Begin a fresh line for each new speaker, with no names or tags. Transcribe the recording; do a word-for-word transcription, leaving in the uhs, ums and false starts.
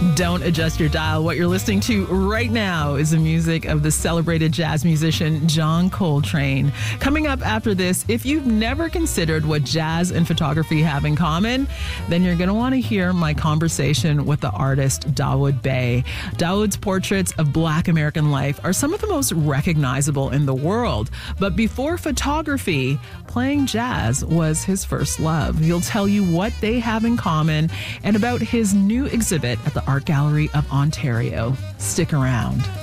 Don't adjust your dial. What you're listening to right now is the music of the celebrated jazz musician John Coltrane. Coming up after this, if you've never considered what jazz and photography have in common, then you're going to want to hear my conversation with the artist Dawoud Bey. Dawoud's portraits of Black American life are some of the most recognizable in the world. But before photography, playing jazz was his first love. He'll tell you what they have in common and about his new exhibit at the Art Gallery of Ontario. Stick around.